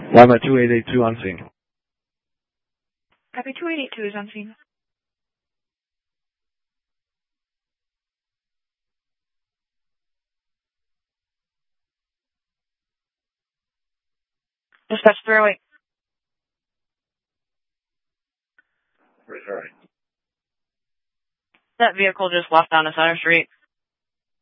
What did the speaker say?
Lima 2882 on scene. Copy 2882 is on scene. Dispatch 308. Sorry. That vehicle just left down a center street.